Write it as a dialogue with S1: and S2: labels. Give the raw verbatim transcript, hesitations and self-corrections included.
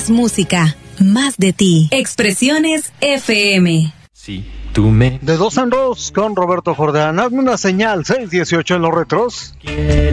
S1: Más música, más de ti. Expresiones F M.
S2: Sí, tú me...
S3: De Dos and Dos con Roberto Jordán. Hazme una señal, seis dieciocho en los retros.
S2: quieres